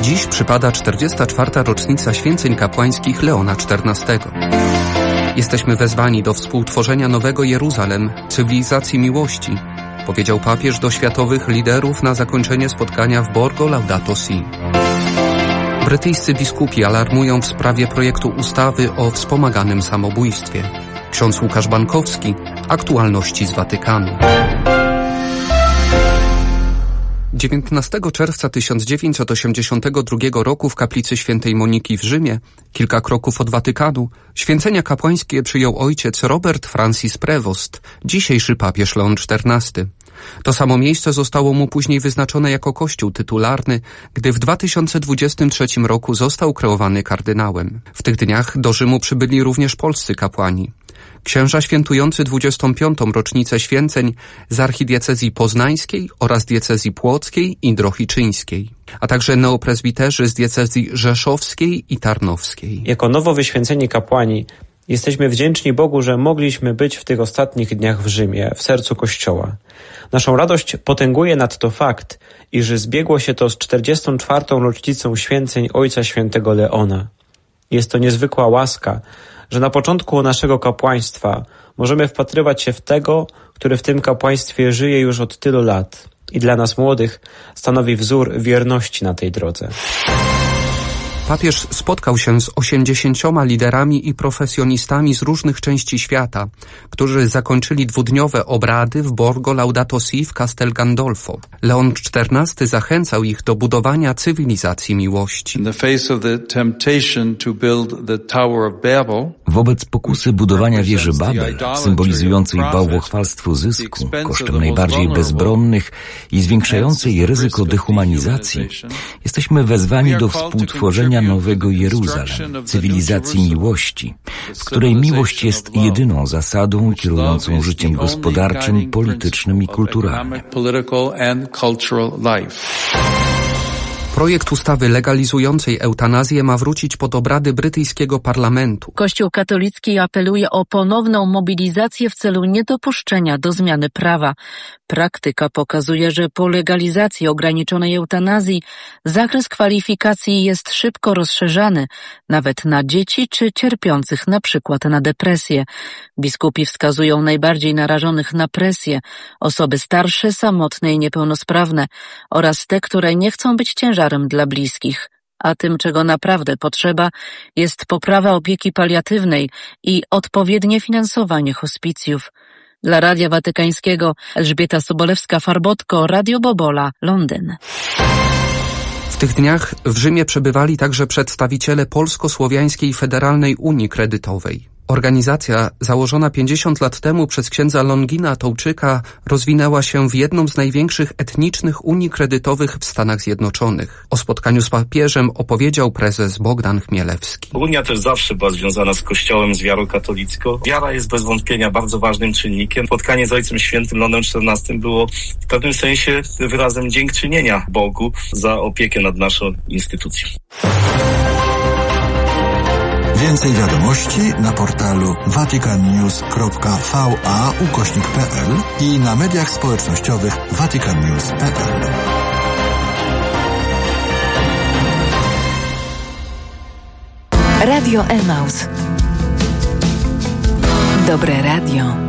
Dziś przypada 44. rocznica święceń kapłańskich Leona XIV. Jesteśmy wezwani do współtworzenia nowego Jeruzalem, cywilizacji miłości, powiedział papież do światowych liderów na zakończenie spotkania w Borgo Laudato Si. Brytyjscy biskupi alarmują w sprawie projektu ustawy o wspomaganym samobójstwie. Ksiądz Łukasz Bankowski, aktualności z Watykanu. 19 czerwca 1982 roku w kaplicy świętej Moniki w Rzymie, kilka kroków od Watykanu, święcenia kapłańskie przyjął ojciec Robert Francis Prevost, dzisiejszy papież Leon XIV. To samo miejsce zostało mu później wyznaczone jako kościół tytularny, gdy w 2023 roku został kreowany kardynałem. W tych dniach do Rzymu przybyli również polscy kapłani. Księża świętujący 25. rocznicę święceń z archidiecezji poznańskiej oraz diecezji płockiej i drohiczyńskiej, a także neoprezbiterzy z diecezji rzeszowskiej i tarnowskiej. Jako nowo wyświęceni kapłani jesteśmy wdzięczni Bogu, że mogliśmy być w tych ostatnich dniach w Rzymie, w sercu Kościoła. Naszą radość potęguje nadto fakt, iż zbiegło się to z 44. rocznicą święceń Ojca Świętego Leona. Jest to niezwykła łaska, że na początku naszego kapłaństwa możemy wpatrywać się w tego, który w tym kapłaństwie żyje już od tylu lat i dla nas młodych stanowi wzór wierności na tej drodze. Papież spotkał się z 80 liderami i profesjonistami z różnych części świata, którzy zakończyli dwudniowe obrady w Borgo Laudato Si w Castel Gandolfo. Leon XIV zachęcał ich do budowania cywilizacji miłości. Wobec pokusy budowania wieży Babel, symbolizującej bałwochwalstwo zysku kosztem najbardziej bezbronnych i zwiększającej ryzyko dehumanizacji, jesteśmy wezwani do współtworzenia nowego Jeruzalem, cywilizacji miłości, w której miłość jest jedyną zasadą kierującą życiem gospodarczym, politycznym i kulturalnym. Projekt ustawy legalizującej eutanazję ma wrócić pod obrady brytyjskiego parlamentu. Kościół katolicki apeluje o ponowną mobilizację w celu niedopuszczenia do zmiany prawa. Praktyka pokazuje, że po legalizacji ograniczonej eutanazji zakres kwalifikacji jest szybko rozszerzany, nawet na dzieci czy cierpiących na przykład na depresję. Biskupi wskazują najbardziej narażonych na presję, osoby starsze, samotne i niepełnosprawne oraz te, które nie chcą być ciężarem dla bliskich. A tym, czego naprawdę potrzeba, jest poprawa opieki paliatywnej i odpowiednie finansowanie hospicjów. Dla Radia Watykańskiego Elżbieta Sobolewska-Farbotko, Radio Bobola, Londyn. W tych dniach w Rzymie przebywali także przedstawiciele Polsko-Słowiańskiej Federalnej Unii Kredytowej. Organizacja, założona 50 lat temu przez księdza Longina Tołczyka, rozwinęła się w jedną z największych etnicznych unii kredytowych w Stanach Zjednoczonych. O spotkaniu z papieżem opowiedział prezes Bogdan Chmielewski. Unia też zawsze była związana z Kościołem, z wiarą katolicką. Wiara jest bez wątpienia bardzo ważnym czynnikiem. Spotkanie z Ojcem Świętym Leonem XIV było w pewnym sensie wyrazem dziękczynienia Bogu za opiekę nad naszą instytucją. Więcej wiadomości na portalu vaticannews.va/pl i na mediach społecznościowych vaticannews.pl. Radio Emaus. Dobre radio.